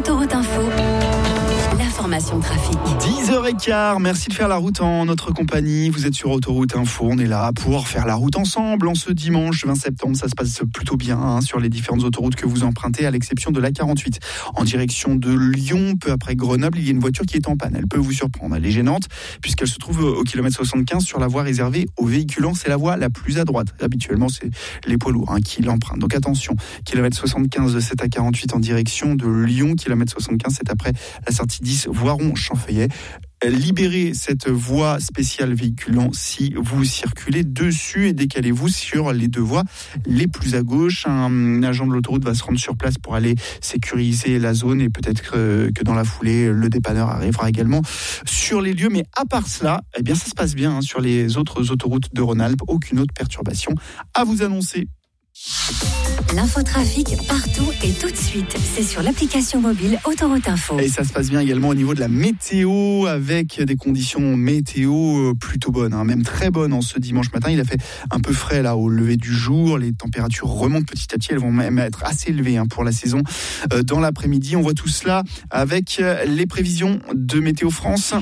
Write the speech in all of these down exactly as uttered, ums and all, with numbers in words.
Autoroute Info, l'information trafic. dix heures quinze, merci de faire la route en notre compagnie. Vous êtes sur Autoroute Info, on est là pour faire la route ensemble. En ce dimanche vingt septembre, ça se passe plutôt bien hein, sur les différentes autoroutes que vous empruntez, à l'exception de l'A quarante-huit. En direction de Lyon, peu après Grenoble, il y a une voiture qui est en panne. Elle peut vous surprendre, elle est gênante, puisqu'elle se trouve au kilomètre soixante-quinze sur la voie réservée aux véhiculants. C'est la voie la plus à droite. Habituellement, c'est les poids lourds hein, qui l'empruntent. Donc attention, kilomètre soixante-quinze de cette A quarante-huit en direction de Lyon, kilomètre soixante-quinze, c'est après la sortie dix Voiron-Champfeuillet. Libérez cette voie spéciale véhiculant si vous circulez dessus et décalez-vous sur les deux voies les plus à gauche. Un agent de l'autoroute va se rendre sur place pour aller sécuriser la zone et peut-être que dans la foulée, le dépanneur arrivera également sur les lieux. Mais à part cela, eh bien, ça se passe bien hein, sur les autres autoroutes de Rhône-Alpes. Aucune autre perturbation à vous annoncer. L'infotrafic partout et tout de suite, c'est sur l'application mobile Autoroute Info. Et ça se passe bien également au niveau de la météo, avec des conditions météo plutôt bonnes, hein, même très bonnes en ce dimanche matin. Il a fait un peu frais là au lever du jour, les températures remontent petit à petit, elles vont même être assez élevées hein, pour la saison. Euh, dans l'après-midi, on voit tout cela avec les prévisions de Météo France.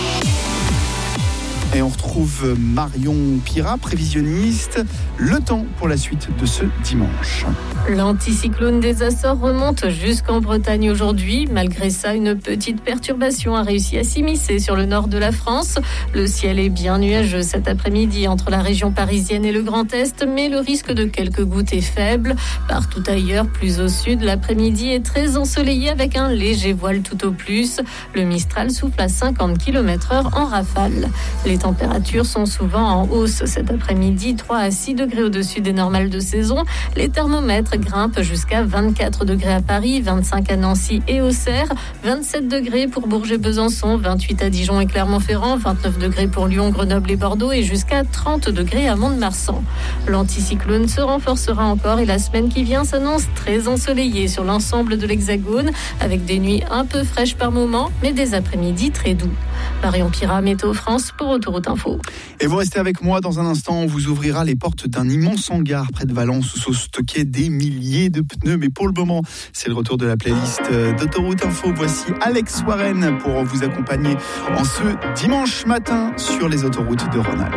Et on retrouve Marion Pirat, prévisionniste. Le temps pour la suite de ce dimanche. L'anticyclone des Açores remonte jusqu'en Bretagne aujourd'hui. Malgré ça, une petite perturbation a réussi à s'immiscer sur le nord de la France. Le ciel est bien nuageux cet après-midi entre la région parisienne et le Grand Est, mais le risque de quelques gouttes est faible. Partout ailleurs, plus au sud, l'après-midi est très ensoleillé avec un léger voile tout au plus. Le Mistral souffle à cinquante kilomètres heure en rafale. Les Les températures sont souvent en hausse cet après-midi, trois à six degrés au-dessus des normales de saison. Les thermomètres grimpent jusqu'à vingt-quatre degrés à Paris, vingt-cinq à Nancy et Auxerre, vingt-sept degrés pour Bourges-Besançon, vingt-huit à Dijon et Clermont-Ferrand, vingt-neuf degrés pour Lyon, Grenoble et Bordeaux et jusqu'à trente degrés à Mont-de-Marsan. L'anticyclone se renforcera encore et la semaine qui vient s'annonce très ensoleillée sur l'ensemble de l'Hexagone, avec des nuits un peu fraîches par moments, mais des après-midi très doux. Marion Pirat, Météo France pour Autoroute Info. Et vous restez avec moi dans un instant, on vous ouvrira les portes d'un immense hangar près de Valence où sont stockés des milliers de pneus. Mais pour le moment, c'est le retour de la playlist d'Autoroute Info. Voici Alex Warren pour vous accompagner en ce dimanche matin sur les autoroutes de Rhône-Alpes.